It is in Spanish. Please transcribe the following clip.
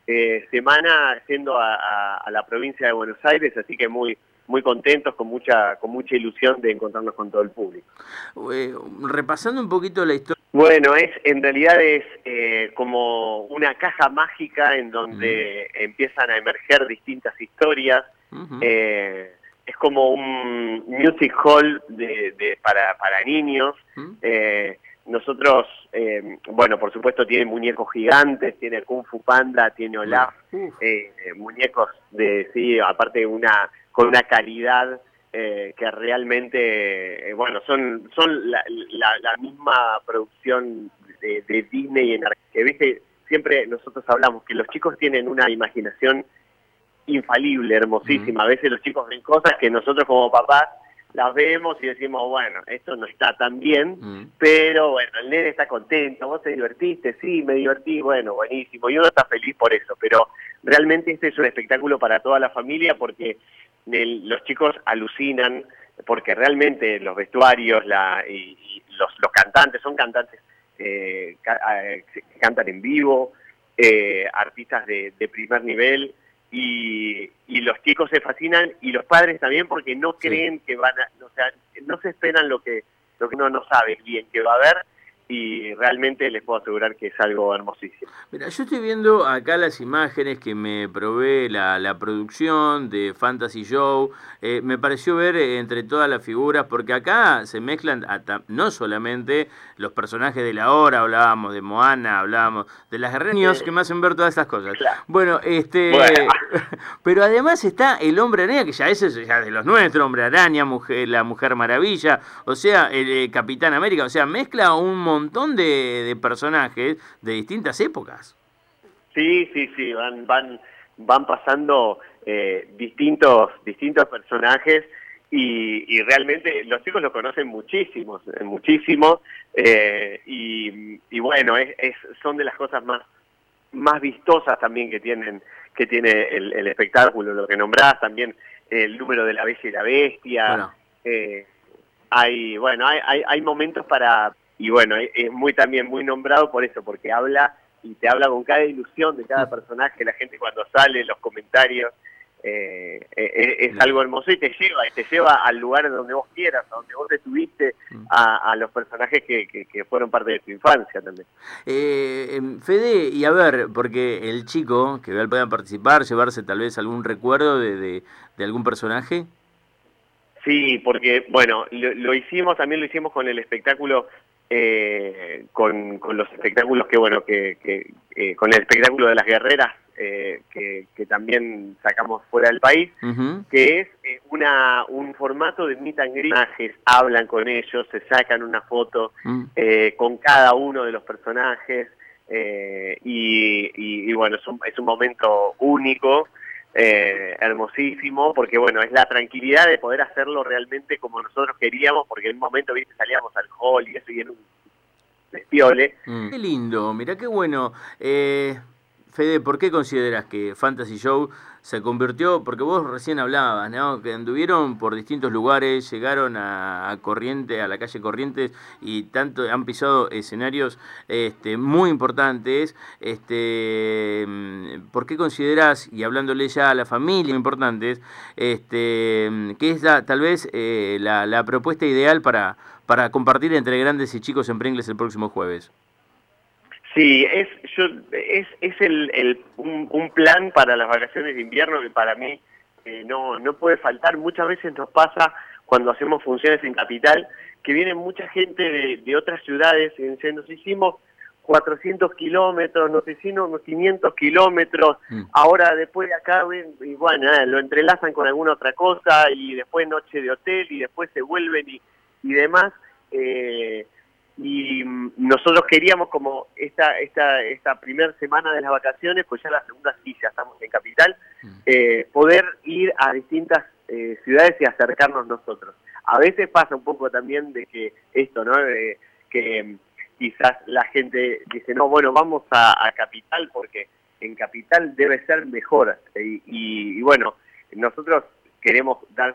semana yendo a la provincia de Buenos Aires, así que muy contentos, con mucha ilusión de encontrarnos con todo el público. Repasando un poquito la historia. Bueno, en realidad es como una caja mágica en Mm, donde empiezan a emerger distintas historias. ujú, Eh, es como un music hall para niños. mm, Eh, Nosotros, bueno, por supuesto tiene muñecos gigantes, tiene Kung Fu Panda, tiene mira, Olaf, uf, muñecos sí, aparte con una calidad que realmente, bueno, son la misma producción de Disney en que viste, siempre nosotros hablamos que los chicos tienen una imaginación infalible, mm, hermosísima. A veces los chicos ven cosas que nosotros como papás las vemos y decimos, bueno, esto no está tan bien, mm, pero bueno, el nene está contento, vos te divertiste, sí, me divertí, bueno, buenísimo, y uno está feliz por eso, pero realmente este es un espectáculo para toda la familia porque los chicos alucinan, porque realmente los vestuarios y los cantantes, son cantantes que cantan en vivo, artistas de primer nivel, y los chicos se fascinan y los padres también porque no sí. creen que o sea, no se esperan lo que uno no sabe bien que va a haber, y realmente les puedo asegurar que es algo hermosísimo. Mira, yo estoy viendo acá las imágenes que me provee la producción de Fantasy Show. Me pareció ver entre todas las figuras, porque acá se mezclan no solamente los personajes de la hora, hablábamos de Moana, hablábamos de las guerreras que me hacen ver todas estas cosas. Claro. Bueno, Bueno, pero además está el Hombre Araña, que ya ese es ya de los nuestros, Hombre Araña, la Mujer Maravilla, o sea, el Capitán América, o sea, mezcla un montón de personajes de distintas épocas. sí, van pasando distintos personajes y realmente los chicos lo conocen muchísimo, y bueno, son de las cosas más vistosas también que tiene el espectáculo, lo que nombrás, también el número de La Bella y la Bestia. Bueno, eh, hay momentos y bueno, es también muy nombrado por eso, porque habla y te habla con cada ilusión de cada personaje, la gente cuando sale, los comentarios, es algo mira. hermoso y te lleva al lugar donde vos quieras, a donde vos estuviste, a los personajes que fueron parte de tu infancia también. Fede, y a ver, porque el chico que pueda participar, llevarse tal vez algún recuerdo de algún personaje. Sí, porque, bueno, también lo hicimos con el espectáculo, con los espectáculos bueno, con el espectáculo de las guerreras, que también sacamos fuera del país, Ujú, que es un formato de meet and greet. Personajes hablan con ellos, se sacan una foto mm. con cada uno de los personajes, y bueno, es un momento único, hermosísimo, porque bueno, es la tranquilidad de poder hacerlo realmente como nosotros queríamos, porque en un momento, viste, salíamos al hall y eso, y era un despiole. Qué lindo, mirá qué bueno. Fede, ¿por qué consideras que Fantasy Show se convirtió? Porque vos recién hablabas, ¿no? Que anduvieron por distintos lugares, llegaron a Corrientes, a la calle Corrientes, y tanto han pisado escenarios muy importantes. ¿Por qué consideras, y hablándole ya a la familia, muy importantes, que es tal vez la propuesta ideal para compartir entre grandes y chicos en Pringles el próximo jueves? Sí, es un plan para las vacaciones de invierno que para mí no puede faltar. Muchas veces nos pasa cuando hacemos funciones en Capital, que viene mucha gente de otras ciudades y dicen, nos hicimos 400 kilómetros, nos hicimos 500 kilómetros, Mm. ahora después de acá, y bueno, lo entrelazan con alguna otra cosa, y después noche de hotel, y después se vuelven y demás. Y nosotros queríamos, como esta primera semana de las vacaciones, pues ya la segunda sí, ya estamos en Capital, poder ir a distintas ciudades y acercarnos nosotros. A veces pasa un poco también de que esto, ¿no? Que quizás la gente dice, no, bueno, vamos a Capital porque en Capital debe ser mejor. Y bueno, nosotros queremos dar